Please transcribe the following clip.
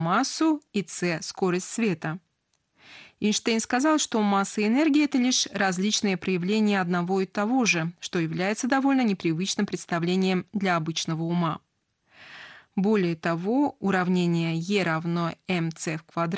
массу и c– скорость света. Эйнштейн сказал, что масса и энергия– это лишь различные проявления одного и того же, что является довольно непривычным представлением для обычного ума. Более того, уравнение E равно mc в квадрате